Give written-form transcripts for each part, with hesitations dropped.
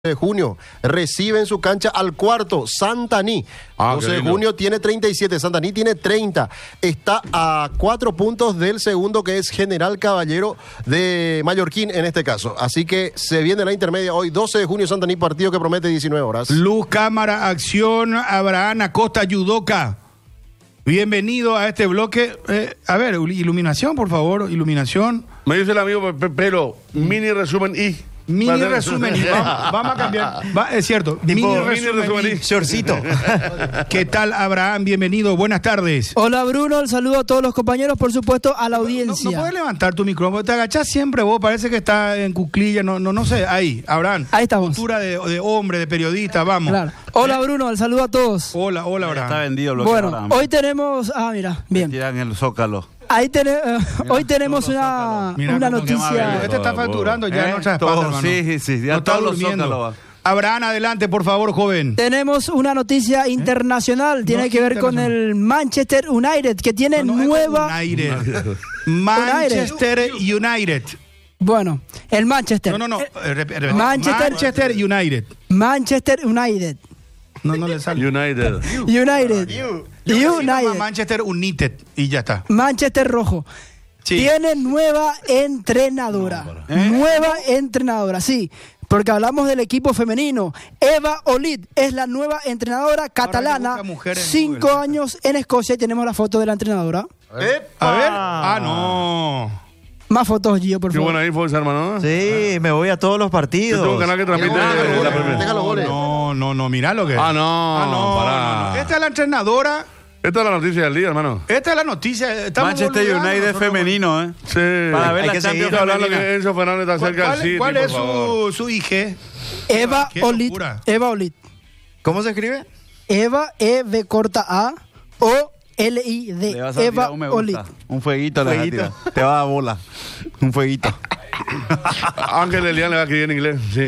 de junio recibe en su cancha al cuarto Santaní. 12 de junio tiene 37, Santaní tiene 30. Está a 4 puntos del segundo, que es General Caballero de Mallorquín en este caso. Así que se viene la intermedia hoy, 12 de junio, Santaní, partido que promete 19 horas. Luz, cámara, acción, Abraham Acosta, Yudoka. Bienvenido a este bloque. A ver, iluminación, por favor, iluminación. Me dice el amigo Pero, mini resumen y... Mini resumen y vamos a cambiar. Es cierto, mini resumen y shortcito. ¿Qué tal, Abraham? Bienvenido, buenas tardes. Hola, Bruno, el saludo a todos los compañeros, por supuesto, a la audiencia. No puedes levantar tu micrófono, te agachás siempre vos, parece que estás en cuclilla, no sé, ahí, Abraham. Ahí estamos. Cultura de hombre, de periodista, vamos. Claro. Hola, Bruno, el saludo a todos. Hola, Abraham. Está vendido lo Bueno, que Abraham. hoy tenemos, bien. Tiran el Zócalo. Hoy tenemos una noticia. Este está facturando ya en nuestras espaldas, hermano. Sí, ya No está todos los durmiendo. Zócalos. Abraham, adelante, por favor, joven. Tenemos una noticia internacional, tiene que ver con el Manchester United, que tiene nueva... Manchester United. Bueno, el Manchester. Manchester United. Manchester United. No le sale. United. Se llama Manchester United y ya está. Manchester Rojo. Sí. Tiene nueva entrenadora. Nueva entrenadora, sí. Porque hablamos del equipo femenino. Eva Olid es la nueva entrenadora catalana. 5 años en Escocia y tenemos la foto de la entrenadora. A ver. No. Más fotos, Gio, por Qué favor. buena info esa, hermano. Sí, me voy a todos los partidos. Yo tengo un canal que transmite la Premier. Deja los goles. No, mirá lo que es. No, pará. Esta es la entrenadora. Esta es la noticia del día, hermano. Esta es la noticia. Estamos Manchester olvidando United nosotros. femenino, ¿eh? Sí. Para ver Hay la que Champions seguir hablando femenina. que Enzo Fernández está cerca del City, ¿Cuál es por favor. su hija? Eva Qué Olid. locura. Eva Olid. ¿Cómo se escribe? Eva, E-V corta A, O-L-I-D. Le vas a Eva tirar un me Olid. gusta. Un fueguito le vas a tirar. Te va a dar bola. Un fueguito. Ángel Elian le va a escribir en inglés, sí.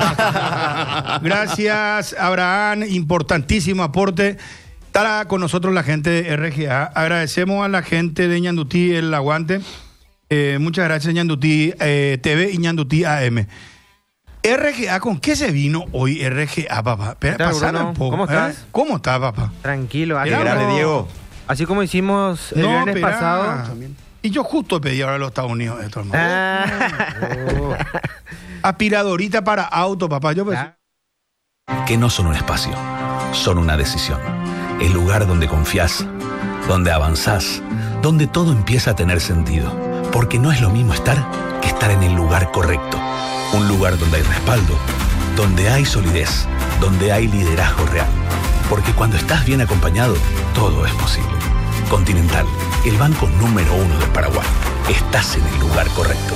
Gracias, Abraham. Importantísimo aporte. Estará con nosotros la gente de RGA. Agradecemos a la gente de Ñandutí el aguante. Muchas gracias, Ñandutí TV y Ñandutí AM. RGA, ¿con qué se vino hoy RGA, papá? Espera, tal, pasala Bruno? un poco. ¿Cómo estás? ¿Cómo estás, papá? Tranquilo, así Qué grande, como- Diego. Así como hicimos el viernes espera. pasado. Y yo justo pedí ahora a los Estados Unidos esto, hermano. Ah, Aspiradorita para auto, papá. Yo pensé... Que no son un espacio, son una decisión. El lugar donde confías, donde avanzás, donde todo empieza a tener sentido. Porque no es lo mismo estar que estar en el lugar correcto. Un lugar donde hay respaldo, donde hay solidez, donde hay liderazgo real. Porque cuando estás bien acompañado, todo es posible. Continental, el banco número 1 del Paraguay. Estás en el lugar correcto.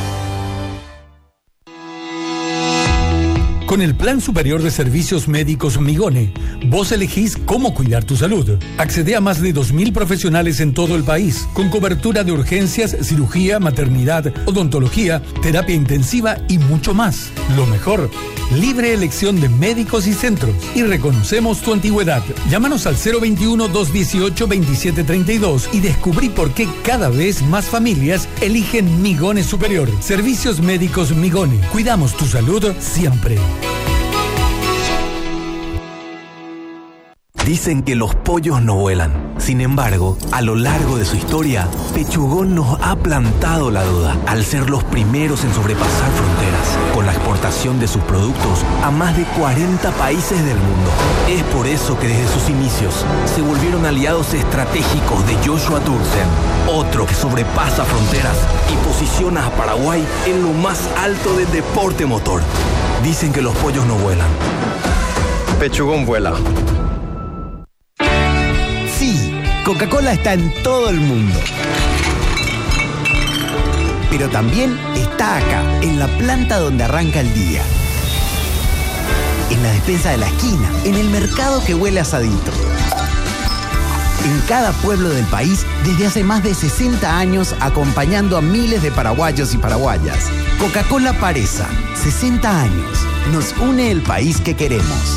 Con el Plan Superior de Servicios Médicos Migone, vos elegís cómo cuidar tu salud. Accede a más de 2.000 profesionales en todo el país, con cobertura de urgencias, cirugía, maternidad, odontología, terapia intensiva y mucho más. Lo mejor, libre elección de médicos y centros. Y reconocemos tu antigüedad. Llámanos al 021-218-2732 y descubrí por qué cada vez más familias eligen Migone Superior. Servicios Médicos Migone. Cuidamos tu salud siempre. Dicen que los pollos no vuelan. Sin embargo, a lo largo de su historia, Pechugón nos ha plantado la duda al ser los primeros en sobrepasar fronteras, con la exportación de sus productos a más de 40 países del mundo. Es por eso que desde sus inicios se volvieron aliados estratégicos de Joshua Tursen, otro que sobrepasa fronteras y posiciona a Paraguay en lo más alto del deporte motor. Dicen que los pollos no vuelan. Pechugón vuela. Sí, Coca-Cola está en todo el mundo. Pero también está acá, en la planta donde arranca el día. En la despensa de la esquina, en el mercado que huele a asadito. En cada pueblo del país, desde hace más de 60 años, acompañando a miles de paraguayos y paraguayas. Coca-Cola Paresa, 60 años. Nos une el país que queremos.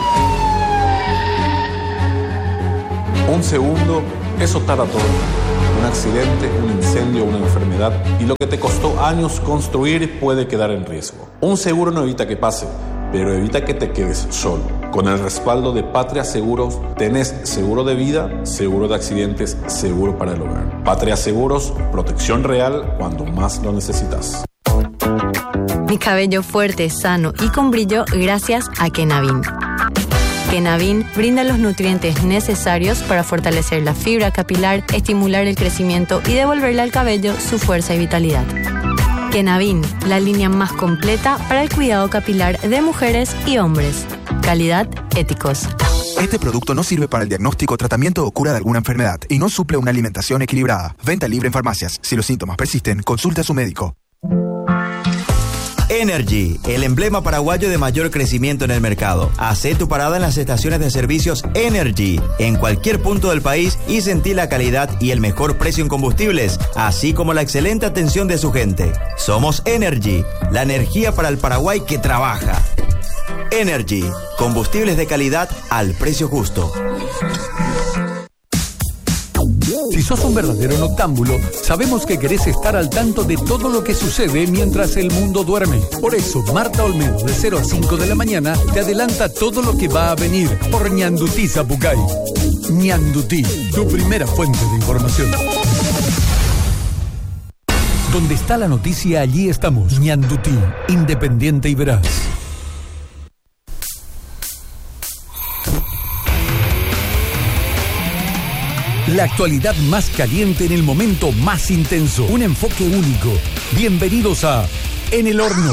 Un segundo, eso tarda todo. un accidente, un incendio o una enfermedad y lo que te costó años construir puede quedar en riesgo. Un seguro no evita que pase, pero evita que te quedes solo. Con el respaldo de Patria Seguros, tenés seguro de vida, seguro de accidentes, seguro para el hogar. Patria Seguros, protección real cuando más lo necesitas. Mi cabello fuerte, sano y con brillo gracias a Kenavin. Kenavin brinda los nutrientes necesarios para fortalecer la fibra capilar, estimular el crecimiento y devolverle al cabello su fuerza y vitalidad. Kenavin, la línea más completa para el cuidado capilar de mujeres y hombres. Calidad, éticos. Este producto no sirve para el diagnóstico, tratamiento o cura de alguna enfermedad y no suple una alimentación equilibrada. Venta libre en farmacias. Si los síntomas persisten, consulte a su médico. Energy, el emblema paraguayo de mayor crecimiento en el mercado. Hacé tu parada en las estaciones de servicios Energy, en cualquier punto del país y sentí la calidad y el mejor precio en combustibles, así como la excelente atención de su gente. Somos Energy, la energía para el Paraguay que trabaja. Energy, combustibles de calidad al precio justo. Si sos un verdadero noctámbulo, sabemos que querés estar al tanto de todo lo que sucede mientras el mundo duerme. Por eso, Marta Olmedo, de 0 a 5 de la mañana, te adelanta todo lo que va a venir por Ñandutí Zapucay. Ñandutí, tu primera fuente de información. Donde está la noticia, allí estamos. Ñandutí, independiente y veraz. La actualidad más caliente en el momento más intenso. Un enfoque único. Bienvenidos a En el Horno.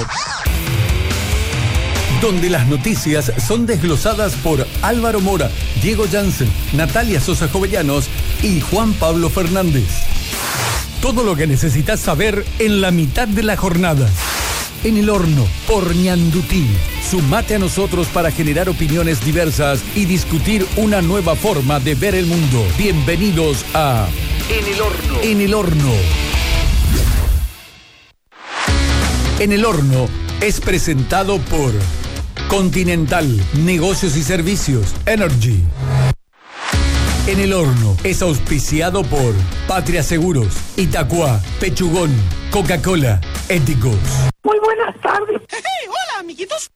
Donde las noticias son desglosadas por Álvaro Mora, Diego Jansen, Natalia Sosa Jovellanos y Juan Pablo Fernández. Todo lo que necesitas saber en la mitad de la jornada. En el Horno, por Ñandutí. Sumate a nosotros para generar opiniones diversas y discutir una nueva forma de ver el mundo. Bienvenidos a En el Horno. En el Horno. En el Horno es presentado por Continental, Negocios y Servicios, Energy. En el Horno es auspiciado por Patria Seguros, Itacua, Pechugón, Coca-Cola, Éticos. Muy buenas tardes. Hey, hola, amiguitos.